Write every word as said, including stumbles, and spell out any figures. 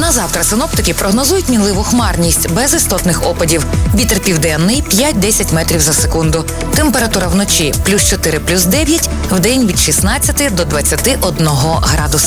На завтра синоптики прогнозують мінливу хмарність, без істотних опадів. Вітер південний п'ять-десять метрів за секунду. Температура вночі плюс чотири, плюс дев'ять, вдень від шістнадцяти до двадцяти одного градуса.